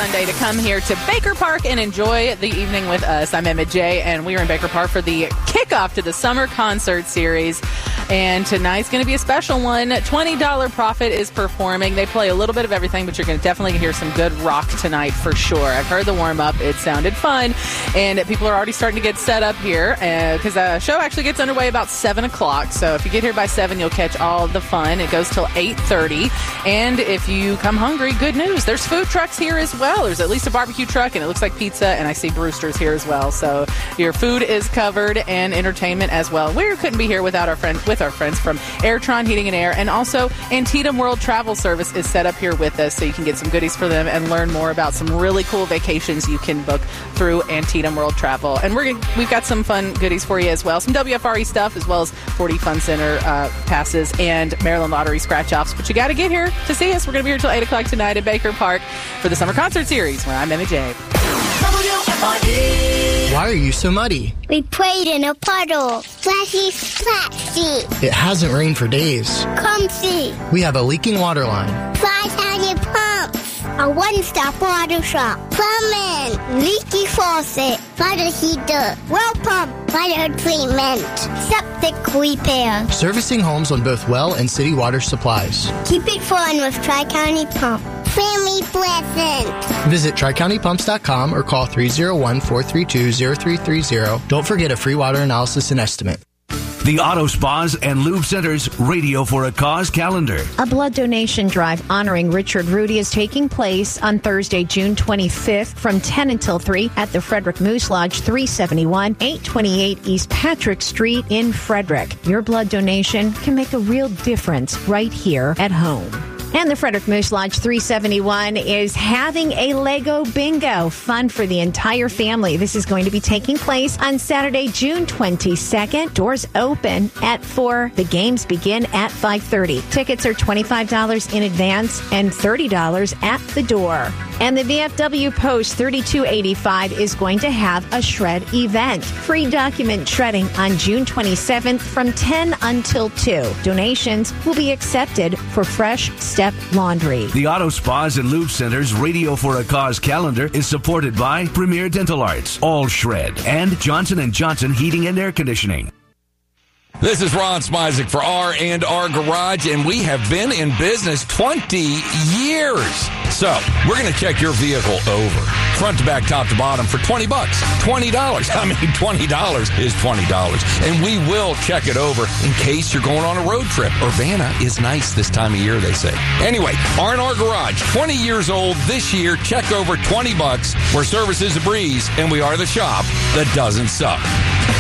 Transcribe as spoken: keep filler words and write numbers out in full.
Sunday to come here to Baker Park and enjoy the evening with us. I'm Emma J, and we are in Baker Park for the kickoff to the Summer Concert Series. And tonight's going to be a special one. twenty dollars Profit is performing. They play a little bit of everything, but you're going to definitely hear some good rock tonight for sure. I've heard the warm-up. It sounded fun. And people are already starting to get set up here because uh, the show actually gets underway about seven o'clock. So if you get here by seven, you'll catch all the fun. It goes till eight thirty. And if you come hungry, good news. There's food trucks here as well. There's at least a barbecue truck, and it looks like pizza, and I see Brewster's here as well. So your food is covered and entertainment as well. We couldn't be here without our friend, with our friends from Airtron Heating and Air, and also Antietam World Travel Service is set up here with us, so you can get some goodies for them and learn more about some really cool vacations you can book through Antietam World Travel. And we're gonna, we've got some fun goodies for you as well, some W F R E stuff, as well as forty Fun Center uh, passes and Maryland Lottery scratch-offs. But you got to get here to see us. We're going to be here till eight o'clock tonight at Baker Park for the Summer Concert Series, where I'm Emma J. Why are you so muddy? We played in a puddle. Splashy, splashy. It hasn't rained for days. Come see. We have a leaking water line. Tri-County Pumps. A one-stop water shop. Plumbing. Leaky faucet. Water heater. Well pump. Water treatment. Septic repair. Servicing homes on both well and city water supplies. Keep it fun with Tri-County Pump. Family pleasant. Visit tri county pumps dot com or call three oh one, four three two, oh three three oh. Don't forget a free water analysis and estimate. The Auto Spas and Lube Center's Radio for a Cause calendar. A blood donation drive honoring Richard Rudy is taking place on Thursday, June twenty-fifth from ten until three at the Frederick Moose Lodge, three seventy-one, eight twenty-eight East Patrick Street in Frederick. Your blood donation can make a real difference right here at home. And the Frederick Moose Lodge three seventy-one is having a Lego Bingo, fun for the entire family. This is going to be taking place on Saturday, June twenty-second. Doors open at four. The games begin at five thirty. Tickets are twenty-five dollars in advance and thirty dollars at the door. And the V F W Post thirty-two eighty-five is going to have a shred event. Free document shredding on June twenty-seventh from ten until two. Donations will be accepted for Fresh Step Laundry. The Auto Spas and Lube Center's Radio for a Cause calendar is supported by Premier Dental Arts, All Shred, and Johnson and Johnson Heating and Air Conditioning. This is Ron Smizik for R and R Garage, and we have been in business twenty years. So we're going to check your vehicle over, front to back, top to bottom, for twenty bucks, twenty dollars. I mean, twenty dollars is twenty dollars, and we will check it over in case you're going on a road trip. Urbana is nice this time of year, they say. Anyway, R and R Garage, twenty years old this year. Check over twenty bucks, where service is a breeze, and we are the shop that doesn't suck.